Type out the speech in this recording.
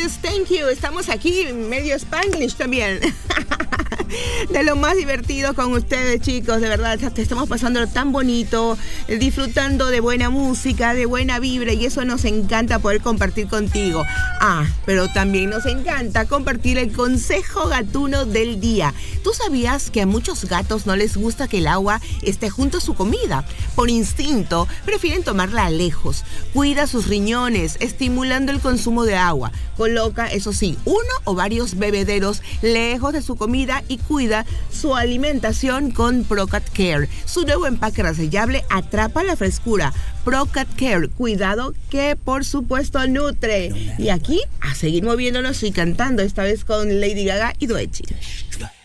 Yes, thank you. Estamos aquí, medio Spanglish también. De lo más divertido con ustedes, chicos. De verdad, te estamos pasando tan bonito, disfrutando de buena música, de buena vibra, y eso nos encanta poder compartir contigo. Pero también nos encanta compartir el consejo gatuno del día. ¿Tú sabías que a muchos gatos no les gusta que el agua esté junto a su comida? Por instinto, prefieren tomarla lejos. Cuida sus riñones, estimulando el consumo de agua. Coloca, eso sí, uno o varios bebederos lejos de su comida y cuida su alimentación con Procat Care. Su nuevo empaque resellable atrapa la frescura. Procat Care, cuidado que por supuesto nutre. Y aquí a seguir moviéndonos y cantando, esta vez con Lady Gaga y Doechii.